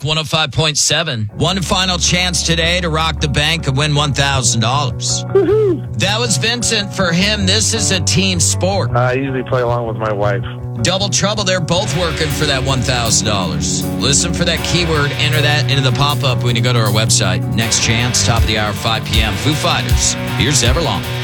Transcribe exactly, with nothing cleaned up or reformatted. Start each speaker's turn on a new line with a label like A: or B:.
A: one oh five point seven. One final chance today to rock the bank and win one thousand dollars. That was Vincent. For him, this is a team sport.
B: I usually play along with my wife.
A: Double trouble. They're both working for that one thousand dollars. Listen for that keyword. Enter that into the pop-up when you go to our website. Next chance, top of the hour, five p.m. Foo Fighters. Here's Everlong.